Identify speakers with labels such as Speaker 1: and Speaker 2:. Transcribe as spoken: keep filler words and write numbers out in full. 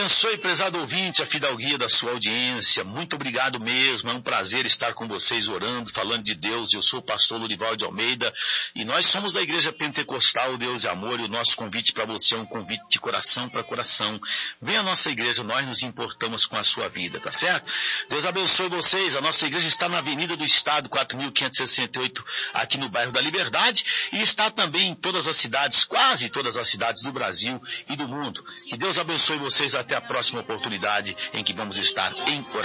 Speaker 1: abençoe, prezado ouvinte, a fidalguia da sua audiência. Muito obrigado mesmo. É um prazer estar com vocês orando, falando de Deus. Eu sou o pastor Lurival de Almeida e nós somos da Igreja Pentecostal Deus e Amor, e o nosso convite para você é um convite de coração para coração. Venha à nossa igreja, nós nos importamos com a sua vida, tá certo? Deus abençoe vocês. A nossa igreja está na Avenida do Estado, quatro mil quinhentos e sessenta e oito, aqui no bairro da Liberdade, e está também em todas as cidades, quase todas as cidades do Brasil e do mundo. Que Deus abençoe vocês. Até a próxima oportunidade em que vamos estar em oração.